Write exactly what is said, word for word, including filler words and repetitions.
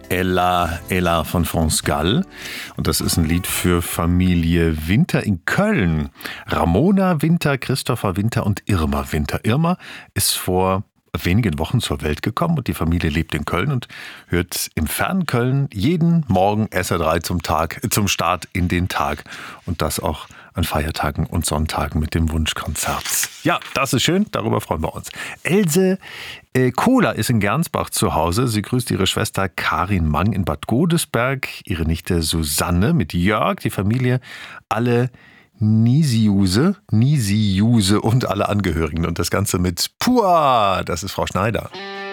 Ella, Ella von France Gall. Und das ist ein Lied für Familie Winter in Köln. Ramona Winter, Christopher Winter und Irma Winter. Irma ist vor wenigen Wochen zur Welt gekommen und die Familie lebt in Köln und hört im fernen Köln jeden Morgen S R drei zum Tag, zum Start in den Tag. Und das auch an Feiertagen und Sonntagen mit dem Wunschkonzert. Ja, das ist schön, darüber freuen wir uns. Else äh, Kohler ist in Gernsbach zu Hause. Sie grüßt ihre Schwester Karin Mang in Bad Godesberg, ihre Nichte Susanne mit Jörg, die Familie, alle Nisiuse, Nisiuse und alle Angehörigen. Und das Ganze mit Pua, das ist Frau Schneider.